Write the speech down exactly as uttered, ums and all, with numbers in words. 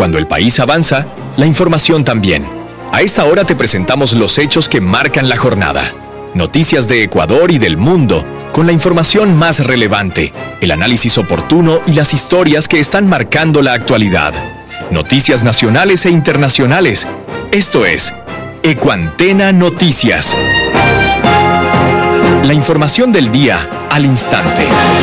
cuando el país avanza, la información también. A esta hora te presentamos los hechos que marcan la jornada. Noticias de Ecuador y del mundo, con la información más relevante, el análisis oportuno y las historias que están marcando la actualidad. Noticias nacionales e internacionales. Esto es Ecuantena Noticias. La información del día al instante.